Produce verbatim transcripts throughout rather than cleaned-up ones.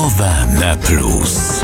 Słowa na plus.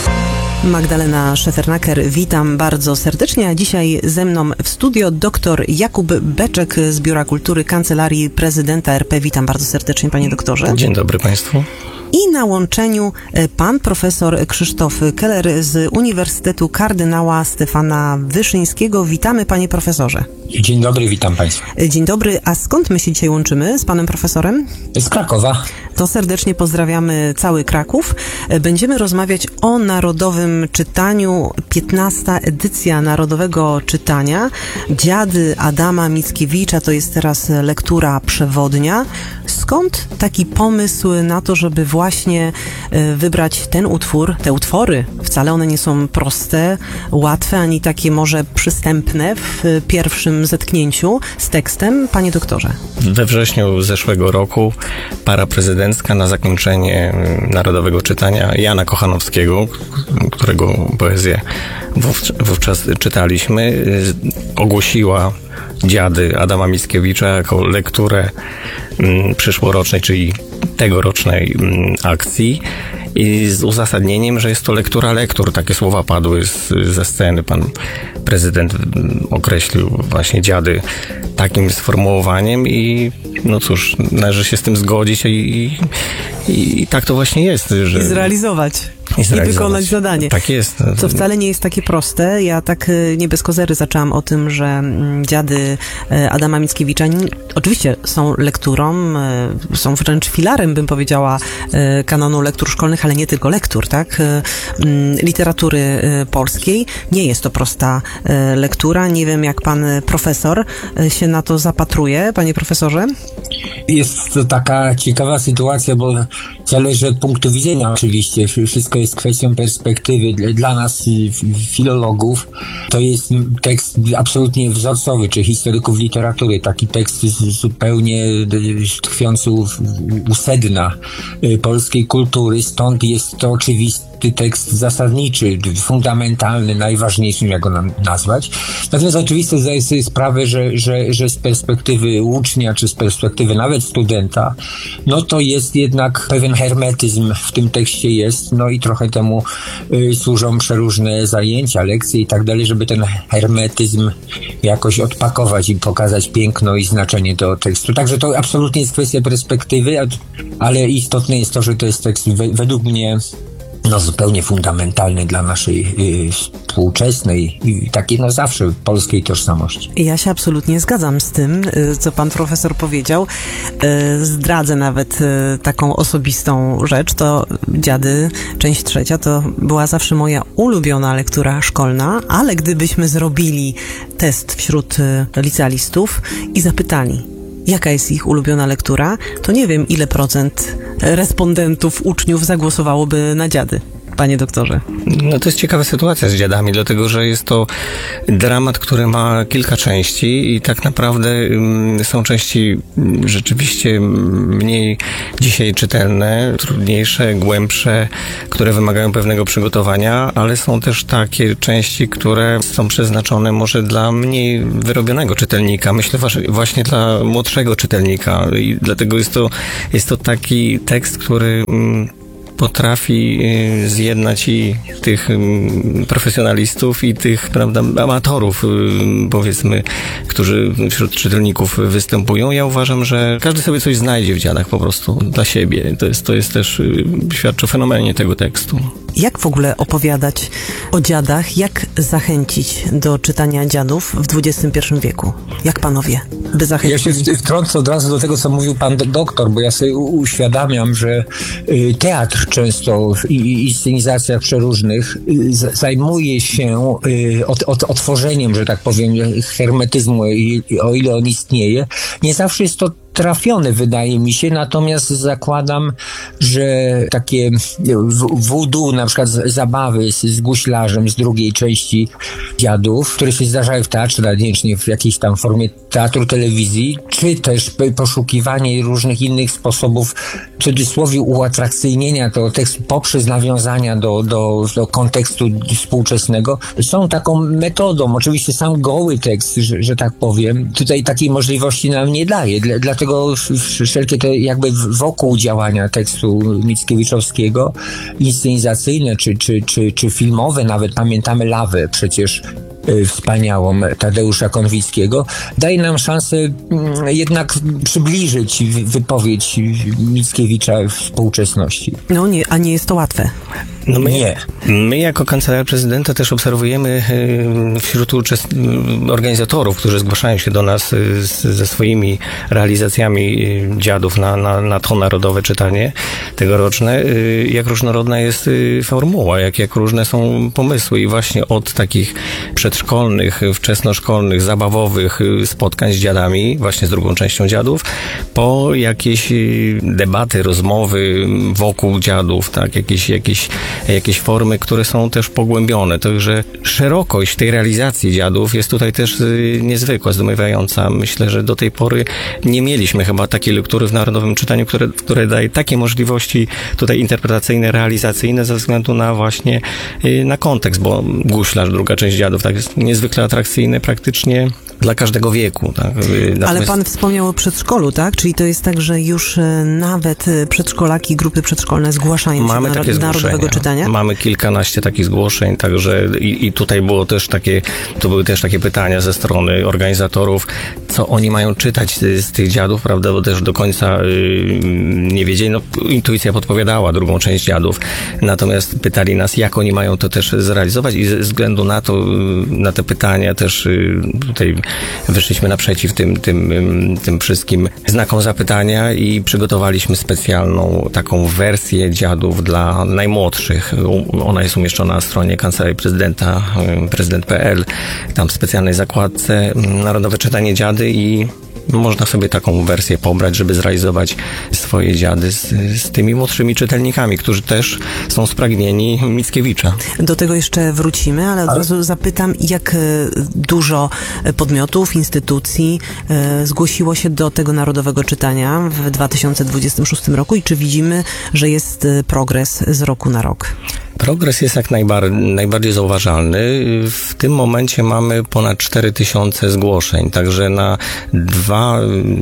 Magdalena Szefernaker, witam bardzo serdecznie, a dzisiaj ze mną w studio dr Jakub Beczek z Biura Kultury Kancelarii Prezydenta R P. Witam bardzo serdecznie, panie doktorze. Dzień dobry państwu. I na łączeniu pan profesor Krzysztof Keller z Uniwersytetu Kardynała Stefana Wyszyńskiego. Witamy, panie profesorze. Dzień dobry, witam państwa. Dzień dobry, a skąd my się dzisiaj łączymy z panem profesorem? Z Krakowa. To serdecznie pozdrawiamy cały Kraków. Będziemy rozmawiać o Narodowym Czytaniu. piętnasta edycja Narodowego Czytania. Dziady Adama Mickiewicza to jest teraz lektura przewodnia. Skąd taki pomysł na to, żeby właśnie wybrać ten utwór, te utwory? Wcale one nie są proste, łatwe, ani takie może przystępne w pierwszym zetknięciu z tekstem. Panie doktorze. We wrześniu zeszłego roku para prezydencka na zakończenie Narodowego Czytania Jana Kochanowskiego, którego poezję wówczas czytaliśmy, ogłosiła Dziady Adama Mickiewicza jako lekturę przyszłorocznej, czyli tegorocznej akcji. I z uzasadnieniem, że jest to lektura lektur. Takie słowa padły z, ze sceny. Pan prezydent określił właśnie Dziady takim sformułowaniem i no cóż, należy się z tym zgodzić i, i, i, i tak to właśnie jest. Że... I zrealizować. I, I wykonać zadanie. Tak jest. Co wcale nie jest takie proste. Ja tak nie bez kozery zaczęłam o tym, że Dziady Adama Mickiewicza oczywiście są lekturą, są wręcz filarem, bym powiedziała, kanonu lektur szkolnych, ale nie tylko lektur, tak? Literatury polskiej. Nie jest to prosta lektura. Nie wiem, jak pan profesor się na to zapatruje, panie profesorze? Jest to taka ciekawa sytuacja, bo zależy od punktu widzenia oczywiście. Wszystko jest kwestią perspektywy. Dla nas, filologów, to jest tekst absolutnie wzorcowy, czy historyków literatury. Taki tekst zupełnie tkwiący u sedna polskiej kultury. Stąd jest to oczywisty tekst zasadniczy, fundamentalny, najważniejszy, jak go nam nazwać. Natomiast oczywiście zdaję sobie sprawę, że, że, że z perspektywy ucznia, czy z perspektywy nawet studenta, no to jest jednak pewien hermetyzm w tym tekście jest, no i trochę temu y, służą przeróżne zajęcia, lekcje i tak dalej, żeby ten hermetyzm jakoś odpakować i pokazać piękno i znaczenie tego tekstu. Także to absolutnie jest kwestia perspektywy, ale istotne jest to, że to jest tekst we, według mnie no zupełnie fundamentalny dla naszej y, współczesnej i takiej no zawsze polskiej tożsamości. Ja się absolutnie zgadzam z tym, y, co pan profesor powiedział. Y, zdradzę nawet y, taką osobistą rzecz. To Dziady, część trzecia, to była zawsze moja ulubiona lektura szkolna, ale gdybyśmy zrobili test wśród y, licealistów i zapytali, jaka jest ich ulubiona lektura, to nie wiem, ile procent respondentów, uczniów zagłosowałoby na Dziady, panie doktorze. No to jest ciekawa sytuacja z Dziadami, dlatego że jest to dramat, który ma kilka części i tak naprawdę um, są części rzeczywiście mniej dzisiaj czytelne, trudniejsze, głębsze, które wymagają pewnego przygotowania, ale są też takie części, które są przeznaczone może dla mniej wyrobionego czytelnika. Myślę właśnie dla młodszego czytelnika i dlatego jest to, jest to taki tekst, który um, potrafi zjednać i tych profesjonalistów i tych, prawda, amatorów, powiedzmy, którzy wśród czytelników występują. Ja uważam, że każdy sobie coś znajdzie w Dziadach po prostu dla siebie. To jest, to jest też, świadczy o fenomenie tego tekstu. Jak w ogóle opowiadać o Dziadach? Jak zachęcić do czytania Dziadów w dwudziestym pierwszym wieku? Jak panowie, by zachęcić? Ja się wtrącę od razu do tego, co mówił pan doktor, bo ja sobie uświadamiam, że teatr często i inscenizacjach przeróżnych zajmuje się od, od, otworzeniem, że tak powiem, hermetyzmu, o ile on istnieje. Nie zawsze jest to trafione, wydaje mi się, natomiast zakładam, że takie voodoo, na przykład zabawy z, z guślarzem z drugiej części Dziadów, które się zdarzały w teatrze, nawet nie w jakiejś tam formie teatru, telewizji, czy też poszukiwanie różnych innych sposobów, w cudzysłowie, uatrakcyjnienia tego tekstu poprzez nawiązania do, do, do kontekstu współczesnego, są taką metodą. Oczywiście sam goły tekst, że, że tak powiem, tutaj takiej możliwości nam nie daje. Dla, dla dlatego wszelkie te jakby wokół działania tekstu mickiewiczowskiego, inscenizacyjne czy, czy, czy, czy filmowe, nawet pamiętamy Lawę przecież wspaniałą Tadeusza Konwickiego, daje nam szansę jednak przybliżyć wypowiedź Mickiewicza współczesności. No nie, a nie jest to łatwe. No my, nie. My jako Kancelaria Prezydenta też obserwujemy wśród uczest... organizatorów, którzy zgłaszają się do nas z, ze swoimi realizacjami Dziadów na, na, na to narodowe czytanie tegoroczne, jak różnorodna jest formuła, jak, jak różne są pomysły i właśnie od takich przedszkolnych, wczesnoszkolnych, zabawowych spotkań z dziadami, właśnie z drugą częścią Dziadów, po jakieś debaty, rozmowy wokół dziadów, tak, jakieś, jakieś, jakieś formy, które są też pogłębione. Także szerokość tej realizacji dziadów jest tutaj też niezwykła, zdumiewająca. Myślę, że do tej pory nie mieliśmy chyba takiej lektury w Narodowym Czytaniu, które, które daje takie możliwości tutaj interpretacyjne, realizacyjne ze względu na właśnie na kontekst, bo Guślarz, druga część Dziadów, tak, jest niezwykle atrakcyjny praktycznie dla każdego wieku. Tak. Natomiast... Ale pan wspomniał o przedszkolu, tak? Czyli to jest tak, że już nawet przedszkolaki, grupy przedszkolne zgłaszają Mamy się do takie Narodowego Czytania? Mamy kilkanaście takich zgłoszeń, także i, i tutaj było też takie, to były też takie pytania ze strony organizatorów, co oni mają czytać z, z tych dziadów, prawda, bo też do końca y, nie wiedzieli, no intuicja podpowiadała drugą część Dziadów, natomiast pytali nas, jak oni mają to też zrealizować i ze względu na to, na te pytania też y, tutaj wyszliśmy naprzeciw tym, tym, tym wszystkim znakom zapytania i przygotowaliśmy specjalną taką wersję Dziadów dla najmłodszych. Ona jest umieszczona na stronie Kancelarii Prezydenta, prezydent kropka p l. Tam w specjalnej zakładce Narodowe Czytanie Dziady i można sobie taką wersję pobrać, żeby zrealizować swoje dziady z, z tymi młodszymi czytelnikami, którzy też są spragnieni Mickiewicza. Do tego jeszcze wrócimy, ale od ale... razu zapytam, jak dużo podmiotów, instytucji e, zgłosiło się do tego Narodowego Czytania w dwa tysiące dwudziestym szóstym roku i czy widzimy, że jest progres z roku na rok? Progres jest jak najbar- najbardziej zauważalny. W tym momencie mamy ponad cztery tysiące zgłoszeń, także na dwa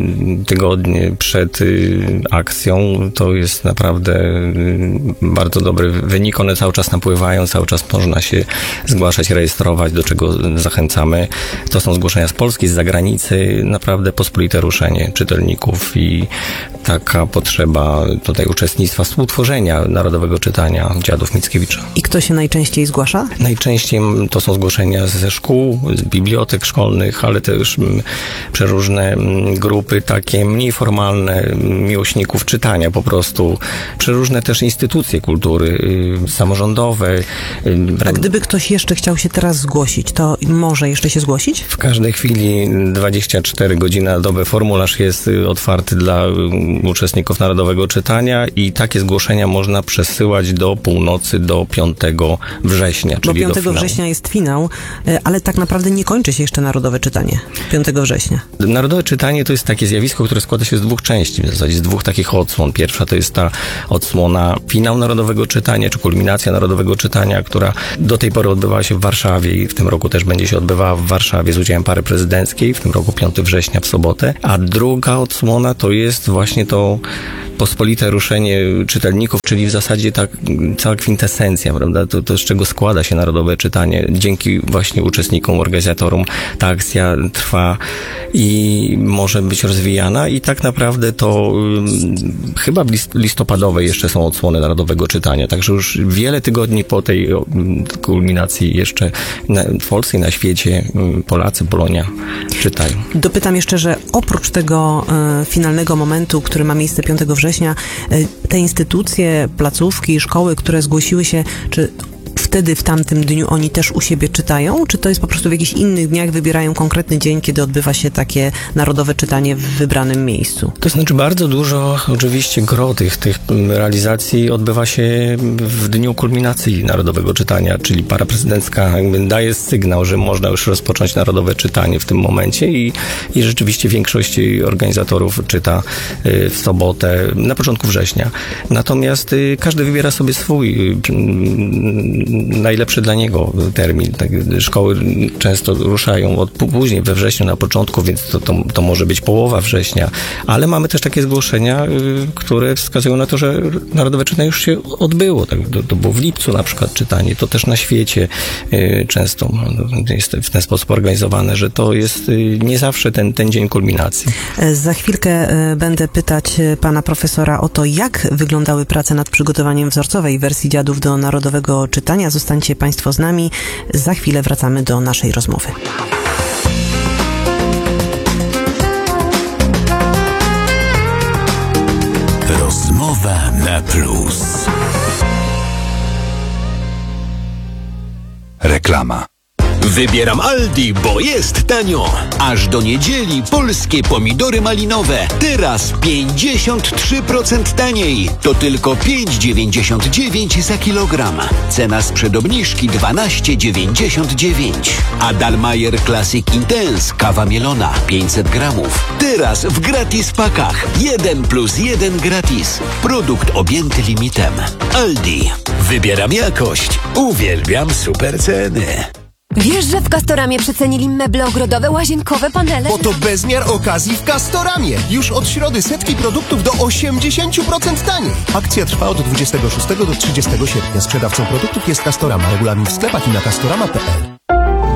tygodnie przed akcją to jest naprawdę bardzo dobry wynik. One cały czas napływają, cały czas można się zgłaszać, rejestrować, do czego zachęcamy. To są zgłoszenia z Polski, z zagranicy, naprawdę pospolite ruszenie czytelników i taka potrzeba tutaj uczestnictwa, współtworzenia Narodowego Czytania Dziadów Mickiewicza. I kto się najczęściej zgłasza? Najczęściej to są zgłoszenia ze szkół, z bibliotek szkolnych, ale też przeróżne grupy takie mniej formalne, miłośników czytania po prostu, przeróżne też instytucje kultury, samorządowe. A gdyby ktoś jeszcze chciał się teraz zgłosić, to może jeszcze się zgłosić? W każdej chwili dwadzieścia cztery godziny na dobę formularz jest otwarty dla uczestników Narodowego Czytania i takie zgłoszenia można przesyłać do północy, do piątego września, czyli do piątego września jest finał, ale tak naprawdę nie kończy się jeszcze Narodowe Czytanie piątego września. Narodowe Czytanie to jest takie zjawisko, które składa się z dwóch części, w zasadzie z dwóch takich odsłon. Pierwsza to jest ta odsłona finał Narodowego Czytania, czy kulminacja Narodowego Czytania, która do tej pory odbywała się w Warszawie i w tym roku też będzie się odbywała w Warszawie z udziałem pary prezydenckiej, w tym roku piątego września w sobotę, a druga odsłona to jest właśnie to pospolite ruszenie czytelników, czyli w zasadzie ta cała kwintesencja, prawda, to, to z czego składa się Narodowe Czytanie. Dzięki właśnie uczestnikom, organizatorom ta akcja trwa i może być rozwijana i tak naprawdę to um, chyba listopadowe jeszcze są odsłony Narodowego Czytania, także już wiele tygodni po tej um, kulminacji jeszcze na, w Polsce i na świecie um, Polacy, Polonia czytają. Dopytam jeszcze, że oprócz tego e, finalnego momentu, który ma miejsce piątego września, e, te instytucje, placówki, szkoły, które zgłosiły się, czy wtedy, w tamtym dniu oni też u siebie czytają? Czy to jest po prostu w jakichś innych dniach wybierają konkretny dzień, kiedy odbywa się takie Narodowe Czytanie w wybranym miejscu? To znaczy bardzo dużo oczywiście gro tych, tych realizacji odbywa się w dniu kulminacji Narodowego Czytania, czyli para prezydencka jakby daje sygnał, że można już rozpocząć Narodowe Czytanie w tym momencie i, i rzeczywiście większość organizatorów czyta w sobotę, na początku września. Natomiast każdy wybiera sobie swój najlepszy dla niego termin. Tak, szkoły często ruszają od później, we wrześniu na początku, więc to, to, to może być połowa września, ale mamy też takie zgłoszenia, które wskazują na to, że Narodowe Czytanie już się odbyło. Tak, to, to było w lipcu na przykład czytanie, to też na świecie często jest w ten sposób organizowane, że to jest nie zawsze ten, ten dzień kulminacji. Za chwilkę będę pytać pana profesora o to, jak wyglądały prace nad przygotowaniem wzorcowej wersji Dziadów do Narodowego Czytania. Zostańcie państwo z nami. Za chwilę wracamy do naszej rozmowy. Rozmowa na plus. Reklama. Wybieram Aldi, bo jest tanio. Aż do niedzieli polskie pomidory malinowe. Teraz pięćdziesiąt trzy procent taniej. To tylko pięć dziewięćdziesiąt dziewięć za kilogram. Cena sprzed obniżki dwanaście dziewięćdziesiąt dziewięć. A Dalmayer Classic Intense kawa mielona pięćset gramów. Teraz w gratis pakach. jeden plus jeden gratis. Produkt objęty limitem. Aldi. Wybieram jakość. Uwielbiam super ceny. Wiesz, że w Castoramie przecenili meble ogrodowe, łazienkowe, panele? Bo to bezmiar okazji w Castoramie. Już od środy setki produktów do osiemdziesiąt procent taniej. Akcja trwa od dwudziestego szóstego do trzydziestego sierpnia. Sprzedawcą produktów jest Castorama. Regulamin w sklepach i na castorama kropka p l.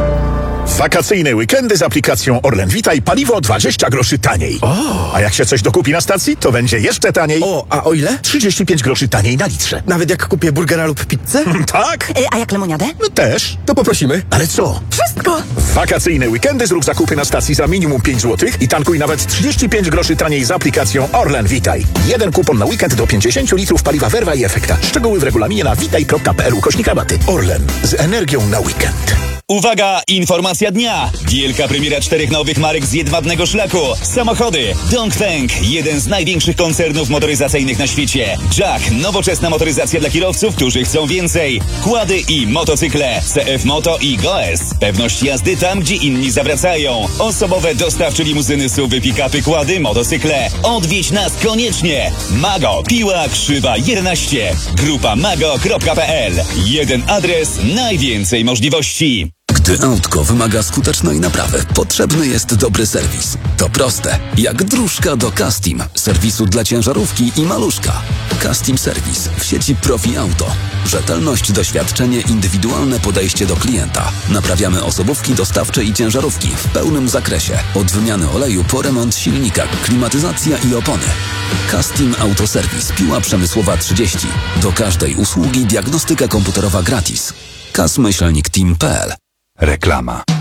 Wakacyjne weekendy z aplikacją Orlen Witaj, paliwo dwadzieścia groszy taniej. O. A jak się coś dokupi na stacji, to będzie jeszcze taniej. O, a o ile? trzydzieści pięć groszy taniej na litrze. Nawet jak kupię burgera lub pizzę? Tak? Y, a jak lemoniadę? No też. To poprosimy. Ale co? Wszystko! W wakacyjne weekendy zrób zakupy na stacji za minimum pięć złotych i tankuj nawet trzydzieści pięć groszy taniej z aplikacją Orlen Witaj. Jeden kupon na weekend do pięćdziesiąt litrów paliwa Verva i Efekta. Szczegóły w regulaminie na witaj kropka p l ukośnik rabaty. Orlen. Z energią na weekend. Uwaga! Informacja dnia! Wielka premiera czterech nowych marek z jedwabnego szlaku. Samochody. Dongfeng, jeden z największych koncernów motoryzacyjnych na świecie. Jack, nowoczesna motoryzacja dla kierowców, którzy chcą więcej. Kłady i motocykle. C F Moto i Goes. Pewność jazdy tam, gdzie inni zawracają. Osobowe dostawcze limuzyny, S U V-y, pick-upy, kłady, motocykle. Odwiedź nas koniecznie. Mago, Piła, Krzywa jedenaście. Grupa mago kropka p l. Jeden adres, najwięcej możliwości. Gdy autko wymaga skutecznej naprawy, potrzebny jest dobry serwis. To proste, jak dróżka do Castim, serwisu dla ciężarówki i maluszka. Castim Service w sieci Profi Auto. Rzetelność, doświadczenie, indywidualne podejście do klienta. Naprawiamy osobówki, dostawcze i ciężarówki w pełnym zakresie. Od wymiany oleju po remont silnika, klimatyzacja i opony. Castim Auto Service, Piła Przemysłowa trzydzieści. Do każdej usługi diagnostyka komputerowa gratis. kas myślnik team kropka p l. Reklama.